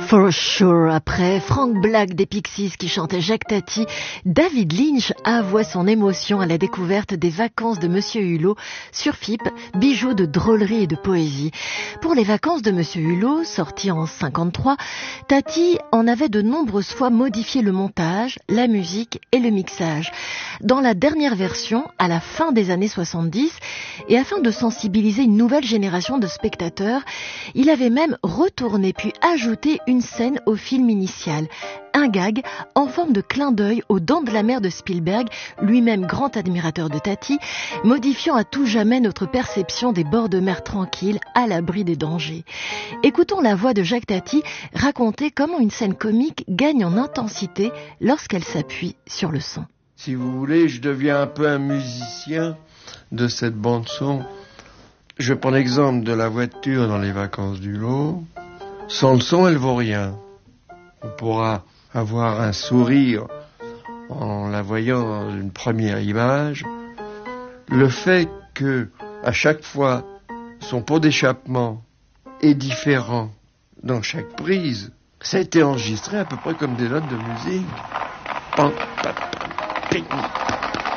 For sure, après Frank Black des Pixies qui chantait Jacques Tati, David Lynch avoua son émotion à la découverte des Vacances de Monsieur Hulot sur FIP, bijou de drôlerie et de poésie. Pour les Vacances de Monsieur Hulot, sorties en 53, Tati en avait de nombreuses fois modifié le montage, la musique et le mixage. Dans la dernière version, à la fin des années 70, et afin de sensibiliser une nouvelle génération de spectateurs, il avait même retourné puis ajouté une scène au film initial, un gag en forme de clin d'œil aux Dents de la Mer de Spielberg, lui-même grand admirateur de Tati, modifiant à tout jamais notre perception des bords de mer tranquilles à l'abri des dangers. Écoutons la voix de Jacques Tati raconter comment une scène comique gagne en intensité lorsqu'elle s'appuie sur le son. Si vous voulez, je deviens un peu un musicien de cette bande-son. Je prends l'exemple de la voiture dans les Vacances du Lot. Sans le son, elle vaut rien. On pourra avoir un sourire en la voyant dans une première image. Le fait que, à chaque fois, son pot d'échappement est différent dans chaque prise, ça a été enregistré à peu près comme des notes de musique. Pam, pam, pam, ping.